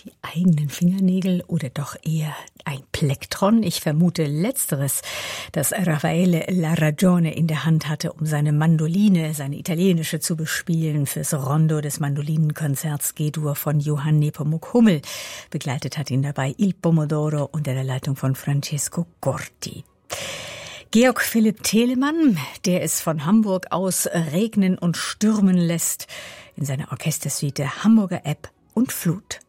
Die eigenen Fingernägel oder doch eher ein Plektron? Ich vermute Letzteres, das Raffaele La Ragione in der Hand hatte, um seine Mandoline, seine italienische, zu bespielen fürs Rondo des Mandolinenkonzerts G-Dur von Johann Nepomuk Hummel. Begleitet hat ihn dabei Il Pomodoro unter der Leitung von Francesco Corti. Georg Philipp Telemann, der es von Hamburg aus regnen und stürmen lässt, in seiner Orchestersuite Hamburger Ebb und Flut.